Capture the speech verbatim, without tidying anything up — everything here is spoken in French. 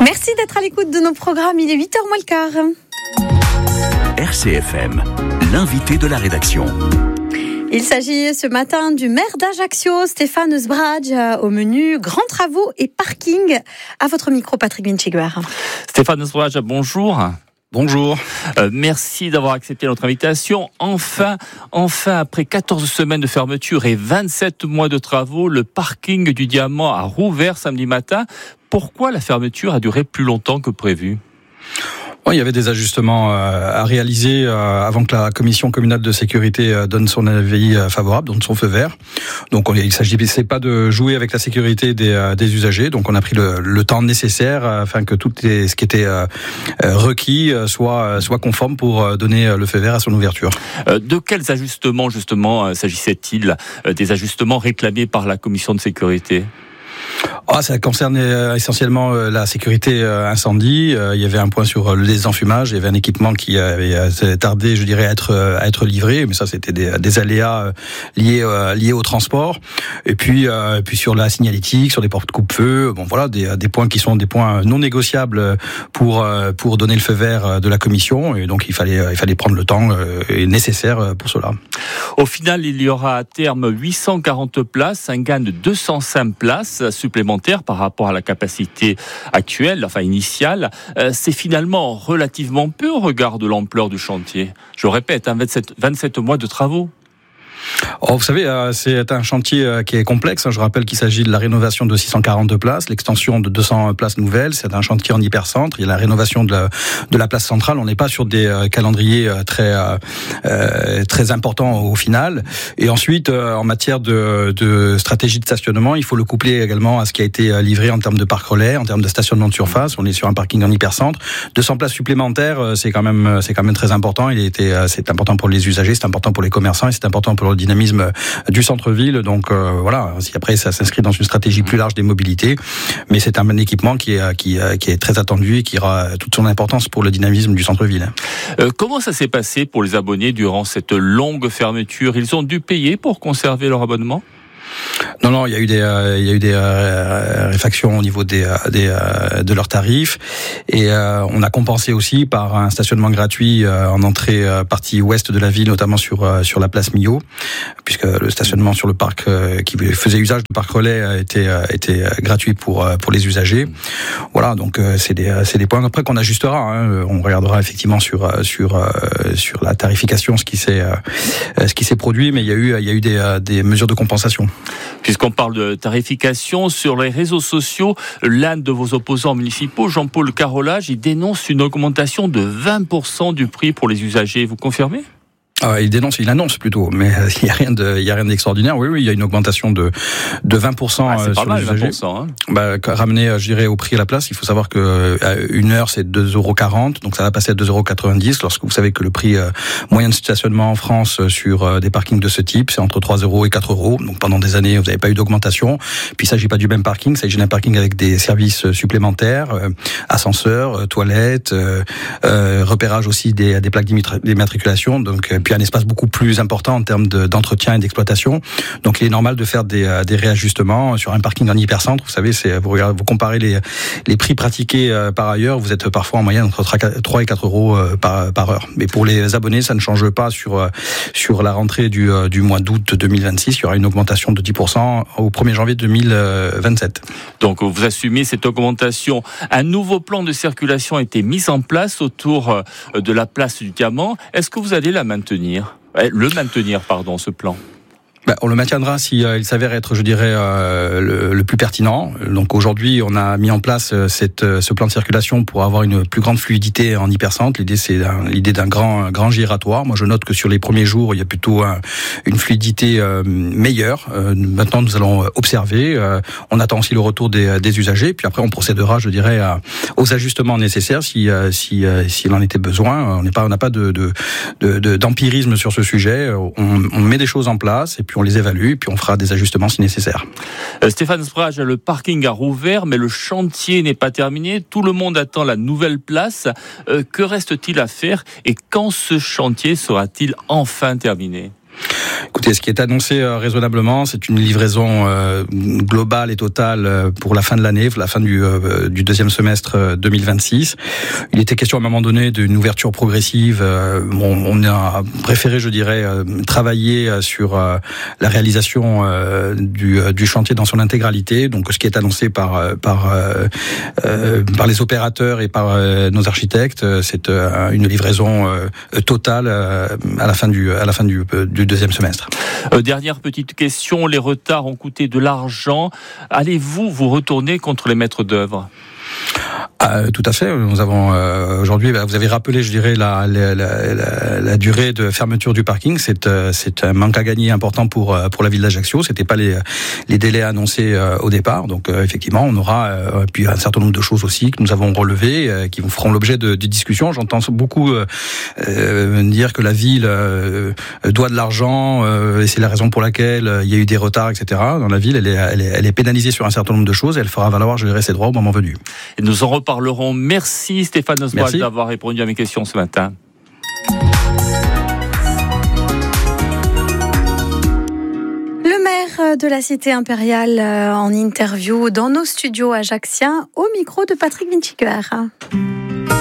Merci d'être à l'écoute de nos programmes. Il est huit heures moins le quart. R C F M, l'invité de la rédaction. Il s'agit ce matin du maire d'Ajaccio, Stéphane Sbraj, au menu grands travaux et parking. À votre micro, Patrick Vinchiguer. Stéphane Sbraj, bonjour. Bonjour. Euh, merci d'avoir accepté notre invitation. Enfin, enfin, après quatorze semaines de fermeture et vingt-sept mois de travaux, le parking du Diamant a rouvert samedi matin. Pourquoi la fermeture a duré plus longtemps que prévu ? Oui, il y avait des ajustements à réaliser avant que la commission communale de sécurité donne son avis favorable, donne son feu vert. Donc il ne s'agissait pas de jouer avec la sécurité des, des usagers. Donc on a pris le, le temps nécessaire afin que tout les, ce qui était requis soit, soit conforme pour donner le feu vert à son ouverture. De quels ajustements justement s'agissait-il ? Des ajustements réclamés par la commission de sécurité ? Ah, ça concernait essentiellement la sécurité incendie. Il y avait un point sur le désenfumage. Il y avait un équipement qui avait tardé, je dirais, à être, à être livré. Mais ça, c'était des, des aléas liés, liés au transport. Et puis, et puis sur la signalétique, sur les portes coupe-feu. Bon, voilà, des, des points qui sont des points non négociables pour, pour donner le feu vert de la commission. Et donc, il fallait, il fallait prendre le temps nécessaire pour cela. Au final, il y aura à terme huit cent quarante places, un gain de deux cent cinq places supplémentaires par rapport à la capacité actuelle, enfin initiale. Euh, c'est finalement relativement peu au regard de l'ampleur du chantier. Je répète, hein, vingt-sept, vingt-sept mois de travaux. Oh, vous savez, c'est un chantier qui est complexe. Je rappelle qu'il s'agit de la rénovation de six cent quarante places, l'extension de deux cents places nouvelles. C'est un chantier en hypercentre. Il y a la rénovation de la, de la place centrale. On n'est pas sur des calendriers très euh, très importants au final. Et ensuite, en matière de, de stratégie de stationnement, il faut le coupler également à ce qui a été livré en termes de parc relais, en termes de stationnement de surface. On est sur un parking en hypercentre. deux cents places supplémentaires, c'est quand même c'est quand même très important. Il a été, c'est important pour les usagers, c'est important pour les commerçants et c'est important pour le dynamisme du centre-ville. Donc euh, voilà, après ça s'inscrit dans une stratégie plus large des mobilités, mais c'est un équipement qui est, qui, qui est très attendu et qui aura toute son importance pour le dynamisme du centre-ville. Euh, comment ça s'est passé pour les abonnés durant cette longue fermeture ? Ils ont dû payer pour conserver leur abonnement ? Non, non, il y a eu des, euh, il y a eu des euh, réfactions au niveau des, des euh, de leurs tarifs et euh, on a compensé aussi par un stationnement gratuit euh, en entrée euh, partie ouest de la ville, notamment sur euh, sur la place Millau, puisque le stationnement sur le parc euh, qui faisait usage du parc relais euh, était euh, était gratuit pour euh, pour les usagers. Voilà, donc euh, c'est des c'est des points après qu'on ajustera. Hein. On regardera effectivement sur sur euh, sur la tarification ce qui s'est euh, ce qui s'est produit, mais il y a eu il y a eu des des mesures de compensation. Puisqu'on parle de tarification, sur les réseaux sociaux, l'un de vos opposants municipaux, Jean-Paul Carolage, il dénonce une augmentation de vingt pour cent du prix pour les usagers. Vous confirmez ? Ah, il dénonce, il annonce plutôt, mais il n'y a rien de, il y a rien d'extraordinaire. Oui, oui, il y a une augmentation de de vingt pour cent ah, c'est pas sur mal, les usagers. vingt pour cent, hein. Bah, ramené, je dirais, au prix à la place. Il faut savoir que une heure c'est deux euros quarante, donc ça va passer à deux euros quatre-vingt-dix. Lorsque vous savez que le prix euh, moyen de stationnement en France sur euh, des parkings de ce type, c'est entre trois euros et quatre euros. Donc pendant des années, vous n'avez pas eu d'augmentation. Puis il s'agit pas du même parking, il s'agit d'un parking avec des services supplémentaires, euh, ascenseurs, euh, toilettes, euh, euh, repérage aussi des, des plaques d'immatriculation. Donc euh, puis un espace beaucoup plus important en termes de, d'entretien et d'exploitation. Donc il est normal de faire des, des réajustements sur un parking en hypercentre. Vous savez, c'est, vous, regardez, vous comparez les, les prix pratiqués euh, par ailleurs, vous êtes parfois en moyenne entre trois et quatre euros euh, par, par heure. Mais pour les abonnés, ça ne change pas sur, euh, sur la rentrée du, euh, du mois d'août deux mille vingt-six. Il y aura une augmentation de dix pour cent au premier janvier deux mille vingt-sept. Donc vous assumez cette augmentation. Un nouveau plan de circulation a été mis en place autour de la place du Diamant. Est-ce que vous allez la maintenir ? Le maintenir, pardon, ce plan. Ben, on le maintiendra si euh, il s'avère être, je dirais, euh, le, le plus pertinent. Donc aujourd'hui, on a mis en place euh, cette, euh, ce plan de circulation pour avoir une plus grande fluidité en hypercentre. L'idée, c'est un, l'idée d'un grand, un grand giratoire. Moi, je note que sur les premiers jours, il y a plutôt un, une fluidité euh, meilleure. Euh, maintenant, nous allons observer. Euh, on attend aussi le retour des, des usagers. Puis après, on procédera, je dirais, à, aux ajustements nécessaires si, euh, si, euh, s'il en était besoin. On n'est pas, on n'a pas de, de, de, de, d'empirisme sur ce sujet. On, on met des choses en place et puis on les évalue, puis on fera des ajustements si nécessaire. Euh, Stéphane Sbraj, le parking a rouvert, mais le chantier n'est pas terminé. Tout le monde attend la nouvelle place. Euh, que reste-t-il à faire et quand ce chantier sera-t-il enfin terminé ? Écoutez, ce qui est annoncé euh, raisonnablement, c'est une livraison euh, globale et totale euh, pour la fin de l'année, pour la fin du, euh, du deuxième semestre euh, deux mille vingt-six. Il était question à un moment donné d'une ouverture progressive. Euh, on, on a préféré, je dirais, euh, travailler euh, sur euh, la réalisation euh, du, euh, du chantier dans son intégralité. Donc, ce qui est annoncé par euh, par euh, euh, par les opérateurs et par euh, nos architectes, euh, c'est euh, une livraison euh, totale euh, à la fin du à la fin du, du deuxième semestre. Euh, dernière petite question, les retards ont coûté de l'argent. Allez-vous vous retourner contre les maîtres d'œuvre ? Euh, tout à fait. Nous avons euh, aujourd'hui, vous avez rappelé, je dirais, la, la, la, la, la durée de fermeture du parking. C'est, euh, c'est un manque à gagner important pour pour la ville d'Ajaccio. C'était pas les les délais annoncés euh, au départ. Donc euh, effectivement, on aura euh, puis un certain nombre de choses aussi que nous avons relevées, euh, qui feront l'objet de, de discussions. J'entends beaucoup euh, euh, dire que la ville euh, doit de l'argent euh, et c'est la raison pour laquelle euh, il y a eu des retards, et cetera. Dans la ville, elle est elle est, elle est pénalisée sur un certain nombre de choses et elle fera valoir, je dirais, ses droits au moment venu. Et nous en reparlerons. Merci Stéphane Nosbrad d'avoir répondu à mes questions ce matin. Le maire de la Cité impériale en interview dans nos studios ajaxiens au micro de Patrick Winchiger.